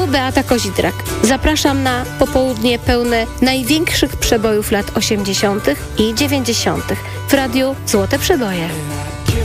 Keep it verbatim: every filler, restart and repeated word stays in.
Tu Beata Kozidrak. Zapraszam na popołudnie pełne największych przebojów lat osiemdziesiątych i dziewięćdziesiątych w radiu Złote Przeboje.